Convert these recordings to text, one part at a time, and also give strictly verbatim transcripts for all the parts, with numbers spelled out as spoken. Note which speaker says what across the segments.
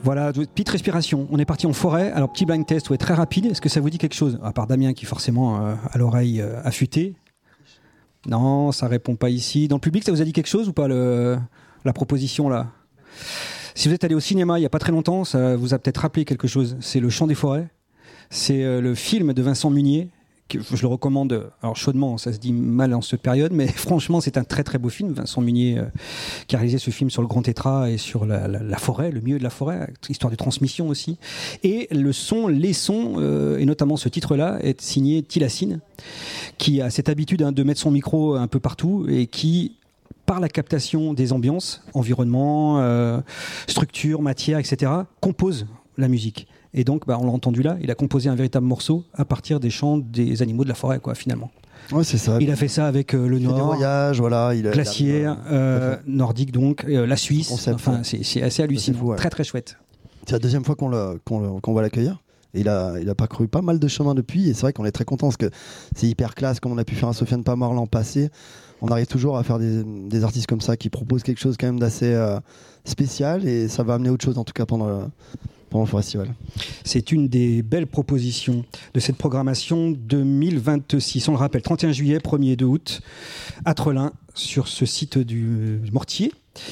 Speaker 1: Voilà, petite respiration. On est parti en forêt. Alors, petit blind test, ouais, très rapide. Est-ce que ça vous dit quelque chose ? À part Damien qui forcément euh, a l'oreille euh, affûtée. Non, ça répond pas ici. Dans le public, ça vous a dit quelque chose ou pas, le, la proposition là ? Si vous êtes allé au cinéma il n'y a pas très longtemps, ça vous a peut-être rappelé quelque chose. C'est Le Chant des forêts. C'est euh, le film de Vincent Munier. Que je le recommande, alors chaudement, ça se dit mal en cette période, mais franchement, c'est un très très beau film. Vincent Munier euh, qui a réalisé ce film sur le Grand Tétras et sur la, la, la forêt, le milieu de la forêt, histoire de transmission aussi. Et le son, les sons, euh, et notamment ce titre-là, est signé Tilassine, qui a cette habitude hein, de mettre son micro un peu partout et qui, par la captation des ambiances, environnement, euh, structure, matière, et cetera, compose la musique. Et donc, bah, on l'a entendu là, il a composé un véritable morceau à partir des chants des animaux de la forêt, quoi, finalement.
Speaker 2: Ouais, c'est ça.
Speaker 1: Il a fait ça avec euh, le
Speaker 2: il
Speaker 1: Nord,
Speaker 2: des voyages, voilà, il a,
Speaker 1: glaciaire,
Speaker 2: il a,
Speaker 1: euh, nordique donc, euh, la Suisse.
Speaker 2: Concept,
Speaker 1: enfin,
Speaker 2: ouais.
Speaker 1: c'est, c'est assez hallucinant,
Speaker 2: c'est fou, ouais.
Speaker 1: Très très chouette.
Speaker 2: C'est la deuxième fois qu'on, le, qu'on, le, qu'on va l'accueillir. Et il a, il a parcouru pas mal de chemins depuis. Et c'est vrai qu'on est très content parce que c'est hyper classe, comme on a pu faire un Sofiane Pamar l'an passé. On arrive toujours à faire des, des artistes comme ça qui proposent quelque chose quand même d'assez euh, spécial. Et ça va amener autre chose en tout cas pendant le, pendant le festival.
Speaker 1: C'est une des belles propositions de cette programmation deux mille vingt-six. On le rappelle, trente et un juillet, premier et deux août, à Trelin, sur ce site du Mortier.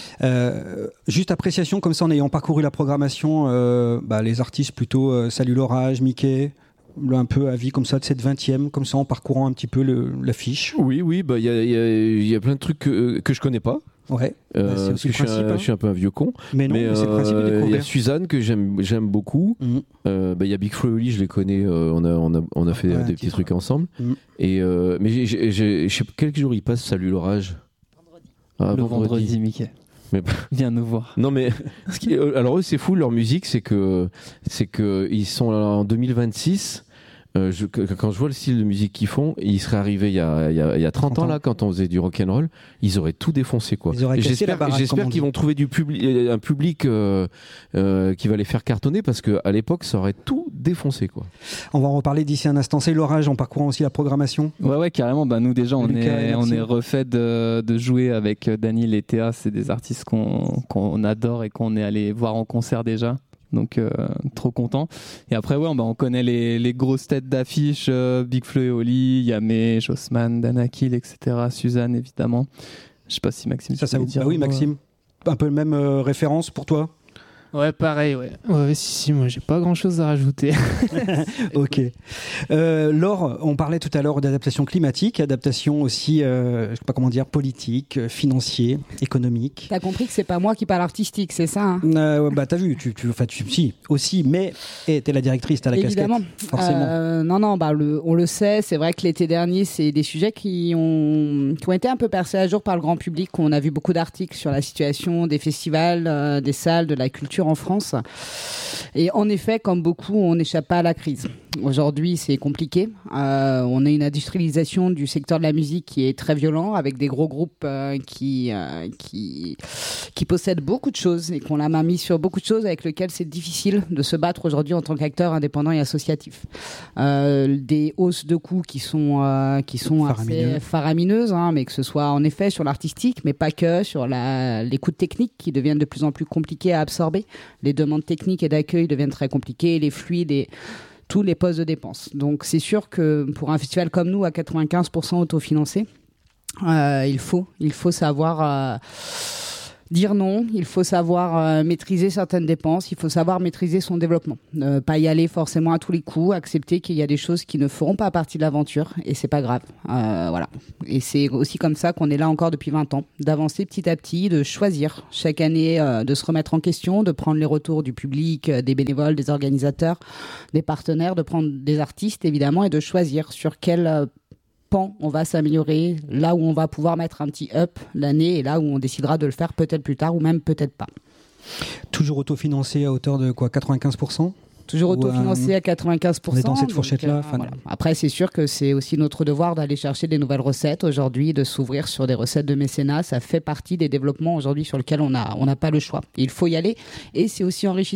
Speaker 1: Euh, juste appréciation, comme ça en ayant parcouru la programmation, euh, bah, les artistes plutôt euh, Salut l'orage, Mickey, un peu avis comme ça de cette vingtième, comme ça en parcourant un petit peu le, l'affiche.
Speaker 3: Oui, oui, bah il y a, y, a, y a plein de trucs que, que je connais pas.
Speaker 1: Ouais,
Speaker 3: euh,
Speaker 1: bah, c'est aussi le
Speaker 3: je, suis
Speaker 1: principe,
Speaker 3: un,
Speaker 1: hein.
Speaker 3: je suis un peu un vieux con.
Speaker 1: Mais non, mais
Speaker 3: mais
Speaker 1: c'est le principe de découvrir.
Speaker 3: Il y a Suzanne que j'aime, j'aime beaucoup. Il mmh. euh, bah, y a Big Flo et Oli, je les connais. Euh, on, a, on, a, on a fait ouais, des petits trucs ouais. ensemble. Mmh. Et, euh, mais j'ai, j'ai, j'ai, je sais pas quel jour il passe, Salut l'orage.
Speaker 4: Vendredi.
Speaker 3: Ah,
Speaker 4: le vendredi, vendredi Mickey. Mais viens nous voir.
Speaker 3: Non mais ce qui, alors eux c'est fou leur musique, c'est que c'est que ils sont en deux mille vingt-six. Euh, je, quand je vois le style de musique qu'ils font, ils seraient arrivés il y a, il y a, il y a trente ans là, quand on faisait du rock'n'roll, ils auraient tout défoncé quoi.
Speaker 1: Ils auraient cassé
Speaker 3: j'espère,
Speaker 1: la baraque,
Speaker 3: j'espère qu'ils vont trouver du public, un public euh, euh, qui va les faire cartonner parce que à l'époque ça aurait tout défoncé quoi.
Speaker 1: On va en reparler d'ici un instant. C'est l'orage en parcourant aussi la programmation.
Speaker 4: Ouais ouais carrément. Bah nous déjà on Lucas, est on est refait de, de jouer avec Daniel et Théa. C'est des artistes qu'on qu'on adore et qu'on est allé voir en concert déjà. Donc euh, trop content. Et après ouais, bah, on connaît les, les grosses têtes d'affiche, euh, Big Flo et Oli, Yamé, Jossman, Danakil, et cetera. Suzanne évidemment. Je sais pas si Maxime.
Speaker 1: Ça, ça vous... dire. Ah oui Maxime. Un peu même euh, référence pour toi.
Speaker 5: Ouais, pareil, ouais. Ouais, si, si, moi, j'ai pas grand-chose à rajouter.
Speaker 1: Ok. Euh, Laure, on parlait tout à l'heure d'adaptation climatique, adaptation aussi, euh, je sais pas comment dire, politique, financier, économique.
Speaker 6: T'as compris que c'est pas moi qui parle artistique, c'est ça hein
Speaker 1: euh, Bah, t'as vu, tu, tu, enfin, tu, si, aussi, mais hey, t'es la directrice, t'as la
Speaker 6: Évidemment.
Speaker 1: casquette, forcément.
Speaker 6: Euh, non, non, bah, le, on le sait, c'est vrai que l'été dernier, c'est des sujets qui ont, qui ont été un peu percés à jour par le grand public. On a vu beaucoup d'articles sur la situation des festivals, euh, des salles, de la culture en France. Et en effet, comme beaucoup, on n'échappe pas à la crise. Aujourd'hui, c'est compliqué. Euh, on a une industrialisation du secteur de la musique qui est très violent, avec des gros groupes euh, qui, euh, qui, qui possèdent beaucoup de choses et qu'on a main mise sur beaucoup de choses avec lesquelles c'est difficile de se battre aujourd'hui en tant qu'acteur indépendant et associatif. Euh, des hausses de coûts qui sont, euh, qui sont assez faramineuses, hein, mais que ce soit en effet sur l'artistique, mais pas que, sur la, les coûts techniques qui deviennent de plus en plus compliqués à absorber. Les demandes techniques et d'accueil deviennent très compliquées, les fluides et tous les postes de dépenses. Donc c'est sûr que pour un festival comme nous, à quatre-vingt-quinze pour cent autofinancé, euh, il faut, il faut savoir euh, dire non, il faut savoir euh, maîtriser certaines dépenses, il faut savoir maîtriser son développement. Ne pas y aller forcément à tous les coups, accepter qu'il y a des choses qui ne feront pas partie de l'aventure et c'est pas grave. Euh, voilà. Et c'est aussi comme ça qu'on est là encore depuis vingt ans, d'avancer petit à petit, de choisir chaque année, euh, de se remettre en question, de prendre les retours du public, euh, des bénévoles, des organisateurs, des partenaires, de prendre des artistes évidemment et de choisir sur quel euh, on va s'améliorer, là où on va pouvoir mettre un petit up l'année et là où on décidera de le faire peut-être plus tard ou même peut-être pas.
Speaker 1: Toujours autofinancé à hauteur de quoi, quatre-vingt-quinze pour cent ?
Speaker 6: Toujours autofinancé euh, à quatre-vingt-quinze pour cent.
Speaker 1: On est dans cette fourchette-là.
Speaker 6: Donc, euh, voilà. Après, c'est sûr que c'est aussi notre devoir d'aller chercher des nouvelles recettes aujourd'hui, de s'ouvrir sur des recettes de mécénat. Ça fait partie des développements aujourd'hui sur lesquels on n'a on n'a pas le choix. Il faut y aller et c'est aussi enrichissant.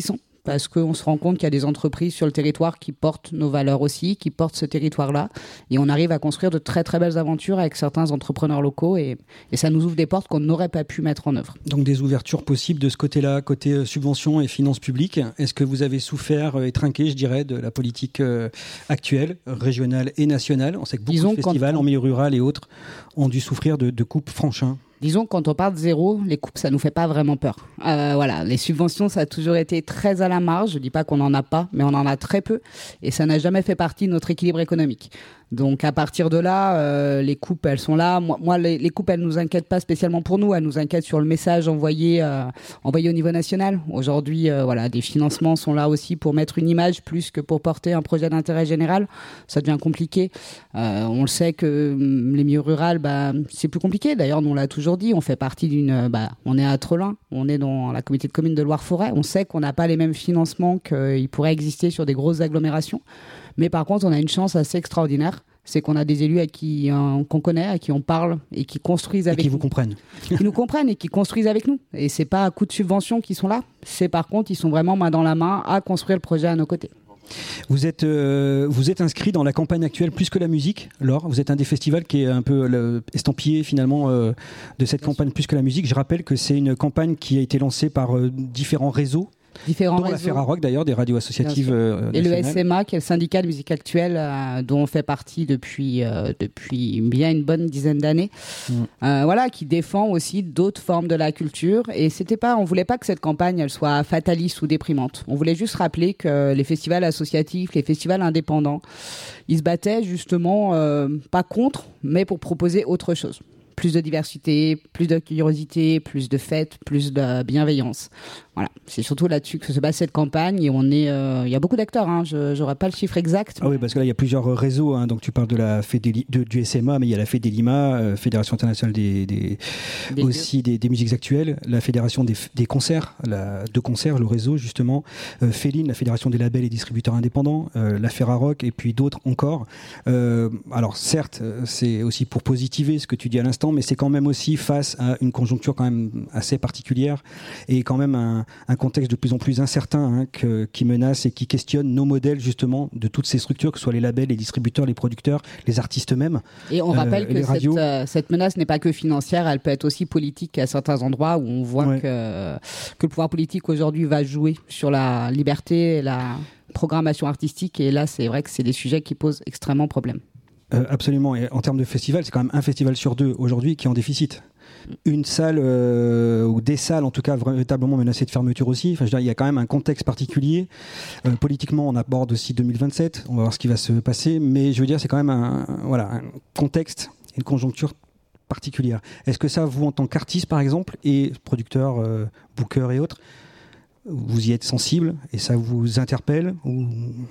Speaker 6: parce qu'on se rend compte qu'il y a des entreprises sur le territoire qui portent nos valeurs aussi, qui portent ce territoire-là, et on arrive à construire de très très belles aventures avec certains entrepreneurs locaux, et, et ça nous ouvre des portes qu'on n'aurait pas pu mettre en œuvre.
Speaker 1: Donc des ouvertures possibles de ce côté-là, côté subventions et finances publiques. Est-ce que vous avez souffert et trinqué, je dirais, de la politique euh, actuelle, régionale et nationale? On sait que beaucoup Disons de festivals quand... en milieu rural et autres ont dû souffrir de, de coupes franchins.
Speaker 6: Disons que quand on part de zéro, les coupes, ça nous fait pas vraiment peur. Euh, voilà, les subventions, ça a toujours été très à la marge. Je dis pas qu'on en a pas, mais on en a très peu. Et ça n'a jamais fait partie de notre équilibre économique. Donc à partir de là, euh, les coupes, elles sont là. Moi, moi les, les coupes, elles nous inquiètent pas spécialement pour nous. Elles nous inquiètent sur le message envoyé, euh, envoyé au niveau national. Aujourd'hui, euh, voilà, des financements sont là aussi pour mettre une image plus que pour porter un projet d'intérêt général. Ça devient compliqué. Euh, on le sait que hum, les milieux ruraux, bah, c'est plus compliqué. D'ailleurs, nous on l'a toujours dit. On fait partie d'une, bah, on est à Trelin, on est dans la communauté de communes de Loire-Forêt. On sait qu'on n'a pas les mêmes financements qu'il pourrait exister sur des grosses agglomérations. Mais par contre, on a une chance assez extraordinaire, c'est qu'on a des élus à qui, euh, qu'on connaît, à qui on parle et qui construisent avec nous.
Speaker 1: Et qui vous comprennent.
Speaker 6: Qui nous comprennent et qui construisent avec nous. Et c'est pas à coup de subvention qu'ils sont là. C'est par contre, ils sont vraiment main dans la main à construire le projet à nos côtés.
Speaker 1: Vous êtes, euh, vous êtes inscrit dans la campagne actuelle plus que la musique, Laure. Vous êtes un des festivals qui est un peu le, estampillé finalement euh, de cette campagne plus que la musique. Je rappelle que c'est une campagne qui a été lancée par euh, différents réseaux.
Speaker 6: Différents
Speaker 1: dont
Speaker 6: réseaux.
Speaker 1: la Ferrarock d'ailleurs, des radios associatives euh,
Speaker 6: et le S M A qui est le syndicat de musique actuelle euh, dont on fait partie depuis, euh, depuis bien une bonne dizaine d'années, mmh. euh, voilà, qui défend aussi d'autres formes de la culture. Et c'était pas, on voulait pas que cette campagne elle soit fataliste ou déprimante. On voulait juste rappeler que les festivals associatifs, les festivals indépendants, ils se battaient justement euh, pas contre, mais pour proposer autre chose. Plus de diversité, plus de curiosité, plus de fêtes, plus de bienveillance. Voilà, c'est surtout là-dessus que se base cette campagne et on est, euh, il y a beaucoup d'acteurs. Hein. Je n'aurai pas le chiffre exact.
Speaker 1: Ah oui, parce que là il y a plusieurs réseaux. Hein. Donc tu parles de la Fédéli- de, du S M A, mais il y a la Fédélima, euh, Fédération internationale des, des, des aussi des, des musiques actuelles, la Fédération des, des concerts, la, de concerts, le réseau justement, euh, Féline, la Fédération des labels et distributeurs indépendants, euh, la Ferrarock et puis d'autres encore. Euh, alors certes, c'est aussi pour positiver ce que tu dis à l'instant, mais c'est quand même aussi face à une conjoncture quand même assez particulière et quand même un, un contexte de plus en plus incertain hein, que, qui menace et qui questionne nos modèles justement de toutes ces structures, que ce soit les labels, les distributeurs, les producteurs, les artistes eux-mêmes.
Speaker 6: Et on euh, rappelle que cette, euh, cette menace n'est pas que financière, elle peut être aussi politique à certains endroits où on voit ouais. que, que le pouvoir politique aujourd'hui va jouer sur la liberté et la programmation artistique et là c'est vrai que c'est des sujets qui posent extrêmement problème.
Speaker 1: Euh, absolument, et en termes de festival, c'est quand même un festival sur deux aujourd'hui qui est en déficit. Une salle, euh, ou des salles en tout cas, véritablement menacées de fermeture aussi. Enfin, je veux dire, il y a quand même un contexte particulier. Euh, politiquement, on aborde aussi deux mille vingt-sept, on va voir ce qui va se passer, mais je veux dire, c'est quand même un, voilà, un contexte, une conjoncture particulière. Est-ce que ça, vous, en tant qu'artiste par exemple, et producteur, euh, booker et autres, vous y êtes sensible et ça vous interpelle ou...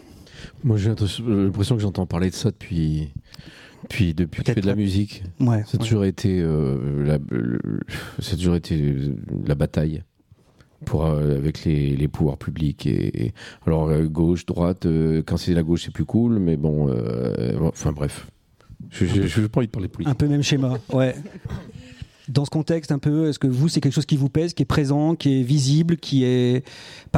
Speaker 3: Moi, j'ai l'impression que j'entends parler de ça depuis, depuis, depuis que je fais de la musique.
Speaker 1: Ouais,
Speaker 3: ça a toujours
Speaker 1: ouais.
Speaker 3: été, euh, la, le, ça a toujours été la bataille pour, euh, avec les, les pouvoirs publics. Et, et alors, euh, gauche, droite, euh, quand c'est la gauche, c'est plus cool, mais bon, euh, enfin bref. Je n'ai pas envie de parler politique.
Speaker 1: Un peu même schéma, ouais. Dans ce contexte, un peu, est-ce que vous, c'est quelque chose qui vous pèse, qui est présent, qui est visible, qui est palpable ?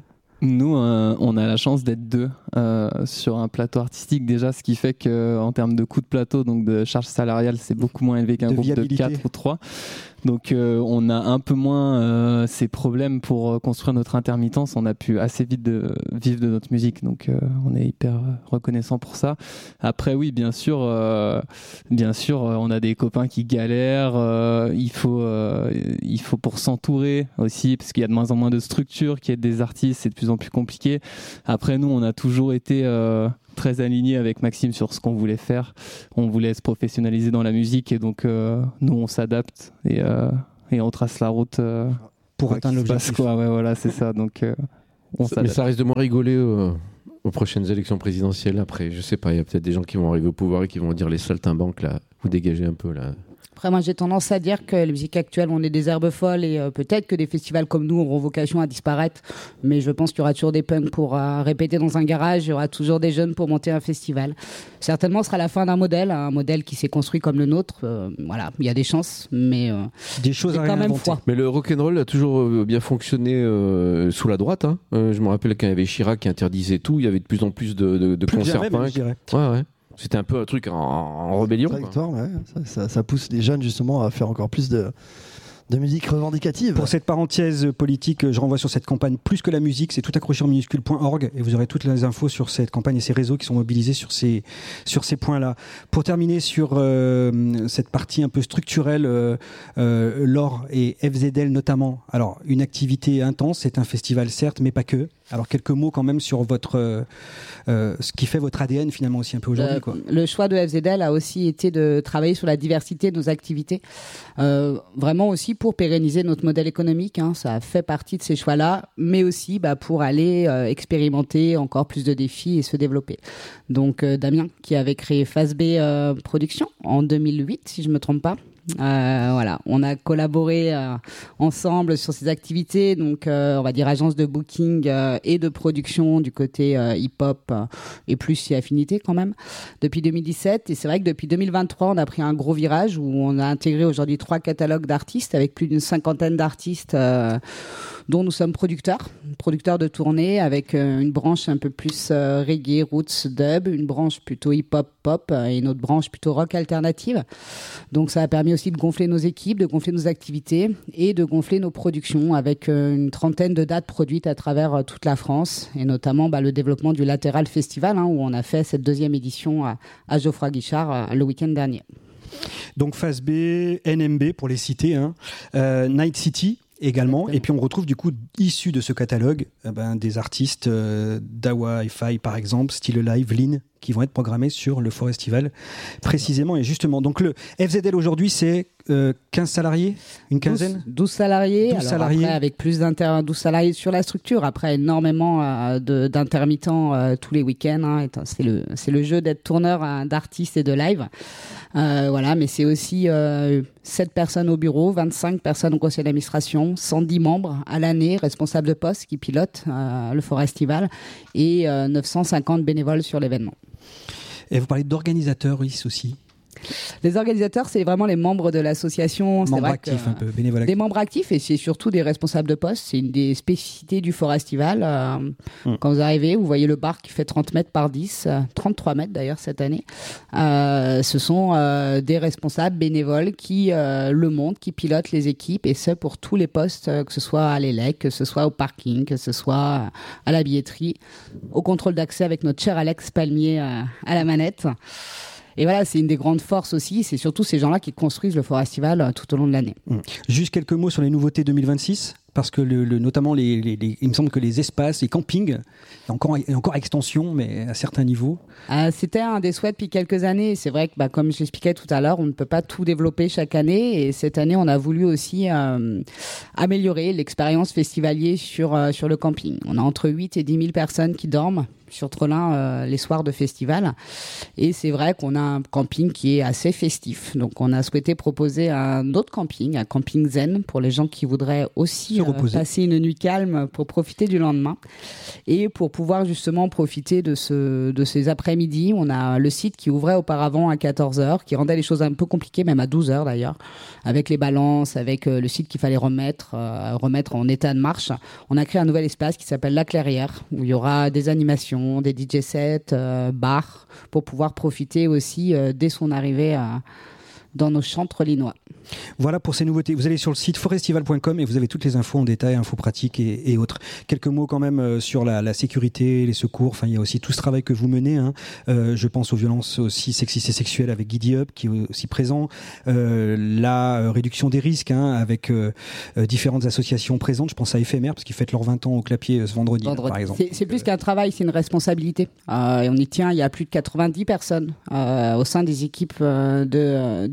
Speaker 4: Nous, euh, on a la chance d'être deux euh, sur un plateau artistique déjà, ce qui fait qu'en termes de coût de plateau, donc de charge salariale, c'est beaucoup moins élevé qu'un de groupe viabilité. de quatre ou trois. Donc euh, on a un peu moins euh, ces problèmes pour construire notre intermittence. On a pu assez vite de, vivre de notre musique, donc euh, on est hyper reconnaissant pour ça. Après oui, bien sûr, euh, bien sûr, on a des copains qui galèrent. Euh, il faut, euh, il faut pour s'entourer aussi, parce qu'il y a de moins en moins de structures qui aident des artistes, c'est de plus en plus compliqué. Après nous, on a toujours été euh, très alignés avec Maxime sur ce qu'on voulait faire. On voulait se professionnaliser dans la musique et donc euh, nous on s'adapte et, euh, et on trace la route euh,
Speaker 1: pour atteindre l'objectif.
Speaker 4: Quoi, ouais, voilà, c'est ça. Donc euh, on
Speaker 3: ça, mais ça risque de moins rigoler euh, aux prochaines élections présidentielles. Après, je sais pas, il y a peut-être des gens qui vont arriver au pouvoir et qui vont dire les saltimbanques là, vous dégagez un peu là.
Speaker 6: Après, moi, j'ai tendance à dire que la musique actuelle, on est des herbes folles et euh, peut-être que des festivals comme nous auront vocation à disparaître. Mais je pense qu'il y aura toujours des punks pour euh, répéter dans un garage. Il y aura toujours des jeunes pour monter un festival. Certainement, ce sera la fin d'un modèle, un modèle qui s'est construit comme le nôtre. Euh, voilà, il y a des chances, mais euh,
Speaker 1: des choses à
Speaker 6: quand même
Speaker 1: réinventer.
Speaker 6: foi.
Speaker 3: Mais le rock'n'roll a toujours euh, bien fonctionné euh, sous la droite. Hein. Euh, je me rappelle quand il y avait Chirac qui interdisait tout, il y avait de plus en plus de, de, de
Speaker 1: Plus
Speaker 3: concerts
Speaker 1: jamais, même,
Speaker 3: punk.
Speaker 1: je dirais.
Speaker 3: Ouais, ouais. C'était un peu un truc en, en rébellion.
Speaker 2: Trajectoire, ouais. ça, ça, ça pousse les jeunes justement à faire encore plus de, de musique revendicative.
Speaker 1: Pour cette parenthèse politique, je renvoie sur cette campagne Plus que la musique, c'est tout accroché en minuscule point org et vous aurez toutes les infos sur cette campagne et ces réseaux qui sont mobilisés sur ces, sur ces points-là. Pour terminer sur euh, cette partie un peu structurelle, euh, euh, Laure et F Z L notamment, alors une activité intense, c'est un festival certes, mais pas que. Alors quelques mots quand même sur votre, euh, euh, ce qui fait votre A D N finalement aussi un peu aujourd'hui.
Speaker 6: Le,
Speaker 1: quoi.
Speaker 6: le choix de F Z L a aussi été de travailler sur la diversité de nos activités, euh, vraiment aussi pour pérenniser notre modèle économique. Hein, ça fait partie de ces choix-là, mais aussi bah, pour aller euh, expérimenter encore plus de défis et se développer. Donc euh, Damien qui avait créé Phase B euh, Productions en deux mille huit, si je me trompe pas. Euh, voilà, on a collaboré euh, ensemble sur ces activités, donc euh, on va dire agence de booking euh, et de production du côté euh, hip-hop euh, et plus si affinité quand même depuis deux mille dix-sept. Et c'est vrai que depuis deux mille vingt-trois, on a pris un gros virage où on a intégré aujourd'hui trois catalogues d'artistes avec plus d'une cinquantaine d'artistes euh, dont nous sommes producteurs, producteurs de tournée avec euh, une branche un peu plus euh, reggae, roots, dub, une branche plutôt hip-hop, pop et une autre branche plutôt rock alternative. Donc ça a permis aussi de gonfler nos équipes, de gonfler nos activités et de gonfler nos productions avec euh, une trentaine de dates produites à travers euh, toute la France et notamment bah, le développement du Latéral Festival hein, où on a fait cette deuxième édition à, à Geoffroy Guichard euh, le week-end dernier.
Speaker 1: Donc Phase B, N M B pour les citer, hein, euh, Night City également, et puis on retrouve du coup issus de ce catalogue eh ben, des artistes euh, d'Awa Hi-Fi par exemple, Still Alive, Lynn, qui vont être programmés sur le Forestival précisément et justement. Donc le F Z L aujourd'hui c'est euh, quinze salariés, une quinzaine,
Speaker 6: douze salariés,
Speaker 1: douze
Speaker 6: alors
Speaker 1: salariés.
Speaker 6: Après, avec plus d'inter douze salariés sur la structure, après énormément euh, de, d'intermittents euh, tous les week-ends, hein. c'est, le, c'est le jeu d'être tourneur hein, d'artistes et de live, euh, voilà, mais c'est aussi euh, sept personnes au bureau, vingt-cinq personnes au conseil d'administration, cent dix membres à l'année, responsables de poste qui pilotent euh, le Forestival et euh, neuf cent cinquante bénévoles sur l'événement.
Speaker 1: Et vous parlez d'organisateurs aussi.
Speaker 6: Les organisateurs, c'est vraiment les membres de l'association. C'est
Speaker 1: membres
Speaker 6: vrai
Speaker 1: actifs,
Speaker 6: que,
Speaker 1: un peu, bénévoles
Speaker 6: des
Speaker 1: actifs.
Speaker 6: membres actifs et c'est surtout des responsables de poste. C'est une des spécificités du Forestival. Euh, hum. Quand vous arrivez, vous voyez le bar qui fait trente mètres par dix, euh, trente-trois mètres d'ailleurs cette année. Euh, ce sont euh, des responsables bénévoles qui euh, le montent, qui pilotent les équipes et ce pour tous les postes, euh, que ce soit à l'E L E C, que ce soit au parking, que ce soit à la billetterie, au contrôle d'accès avec notre cher Alex Palmier euh, à la manette. Et voilà, c'est une des grandes forces aussi. C'est surtout ces gens-là qui construisent le Forestival euh, tout au long de l'année.
Speaker 1: Mmh. Juste quelques mots sur les nouveautés deux mille vingt-six, parce que le, le, notamment, les, les, les, il me semble que les espaces, les campings, il y a encore, il y a encore extension, mais à certains niveaux.
Speaker 6: Euh, c'était un des souhaits depuis quelques années. C'est vrai que, bah, comme je l'expliquais tout à l'heure, on ne peut pas tout développer chaque année. Et cette année, on a voulu aussi euh, améliorer l'expérience festivalier sur, euh, sur le camping. On a entre huit et dix mille personnes qui dorment sur Trelin euh, les soirs de festival et c'est vrai qu'on a un camping qui est assez festif, donc on a souhaité proposer un autre camping, un camping zen pour les gens qui voudraient aussi euh, passer une nuit calme pour profiter du lendemain et pour pouvoir justement profiter de, ce, de ces après-midi. On a le site qui ouvrait auparavant à quatorze heures, qui rendait les choses un peu compliquées, même à douze heures d'ailleurs, avec les balances, avec euh, le site qu'il fallait remettre, euh, remettre en état de marche. On a créé un nouvel espace qui s'appelle La Clairière, où il y aura des animations, des D J sets, euh, bars, pour pouvoir profiter aussi euh, dès son arrivée euh, dans nos chantres linois.
Speaker 1: Voilà pour ces nouveautés. Vous allez sur le site forestival point com et vous avez toutes les infos en détail, infos pratiques et, et autres. Quelques mots quand même euh, sur la, la sécurité, les secours. Enfin, il y a aussi tout ce travail que vous menez. Hein. Euh, je pense aux violences aussi sexistes et sexuelles avec Giddy Up qui est aussi présent. Euh, la euh, réduction des risques hein, avec euh, euh, différentes associations présentes. Je pense à Éphémère parce qu'ils fêtent leurs vingt ans au Clapier euh, ce vendredi, vendredi. Là, par exemple.
Speaker 6: C'est, c'est plus qu'un travail, c'est une responsabilité. Euh, et on y tient. Il y a plus de quatre-vingt-dix personnes euh, au sein des équipes euh, de, euh, du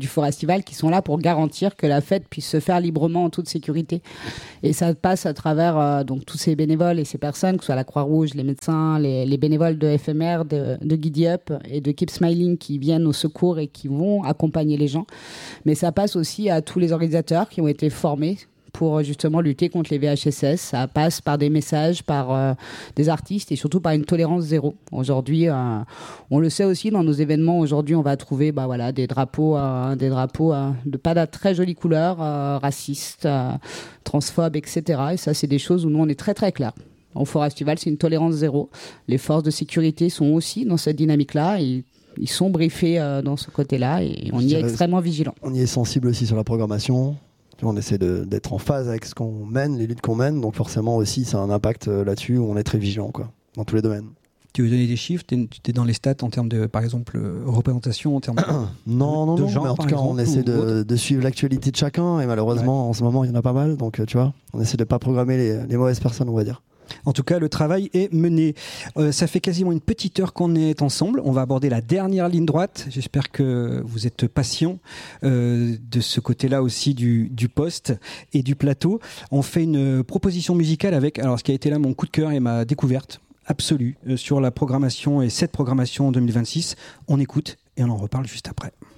Speaker 6: du Forestival qui sont là pour garantir que la fête puisse se faire librement en toute sécurité. Et ça passe à travers euh, donc tous ces bénévoles et ces personnes, que ce soit la Croix-Rouge, les médecins, les, les bénévoles de F M R, de, de Giddy Up et de Keep Smiling qui viennent au secours et qui vont accompagner les gens. Mais ça passe aussi à tous les organisateurs qui ont été formés pour justement lutter contre les V H S S. Ça passe par des messages, par euh, des artistes et surtout par une tolérance zéro. Aujourd'hui, euh, on le sait aussi dans nos événements, aujourd'hui on va trouver bah, voilà, des drapeaux, euh, des drapeaux euh, de pas de très jolies couleurs, euh, racistes, euh, transphobes, et cetera. Et ça, c'est des choses où nous on est très très clairs. Au Forestival, c'est une tolérance zéro. Les forces de sécurité sont aussi dans cette dynamique-là et ils sont briefés euh, dans ce côté-là et on y est extrêmement vigilant.
Speaker 2: On y est sensible aussi sur la programmation. On essaie de, d'être en phase avec ce qu'on mène, les luttes qu'on mène, donc forcément aussi ça a un impact là-dessus où on est très vigilant quoi, dans tous les domaines.
Speaker 1: Tu veux donner des chiffres? Tu es dans les stats en termes de, par exemple, représentation, en termes de,
Speaker 2: non, non,
Speaker 1: de
Speaker 2: non,
Speaker 1: genre,
Speaker 2: mais en tout cas
Speaker 1: exemple,
Speaker 2: on essaie de, de suivre l'actualité de chacun et malheureusement ouais. en ce moment il y en a pas mal, donc tu vois, on essaie de pas programmer les, les mauvaises personnes on va dire.
Speaker 1: En tout cas, le travail est mené. Euh, ça fait quasiment une petite heure qu'on est ensemble. On va aborder la dernière ligne droite. J'espère que vous êtes patients euh, de ce côté-là aussi du, du poste et du plateau. On fait une proposition musicale avec, alors ce qui a été là mon coup de cœur et ma découverte absolue euh, sur la programmation et cette programmation en deux mille vingt-six. On écoute et on en reparle juste après.